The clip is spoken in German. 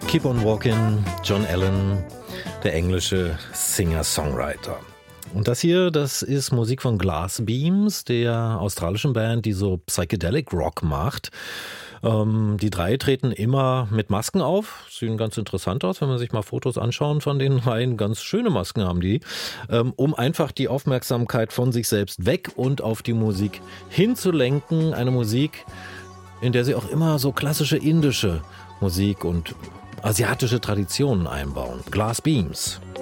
Keep on Walking, John Allen, der englische Singer-Songwriter. Und das hier, das ist Musik von Glass Beams, der australischen Band, die so Psychedelic Rock macht. Die drei treten immer mit Masken auf. Sehen ganz interessant aus, wenn man sich mal Fotos anschauen von den dreien. Ganz schöne Masken haben die, um einfach die Aufmerksamkeit von sich selbst weg und auf die Musik hinzulenken. Eine Musik, in der sie auch immer so klassische indische Musik und asiatische Traditionen einbauen. Glass Beams.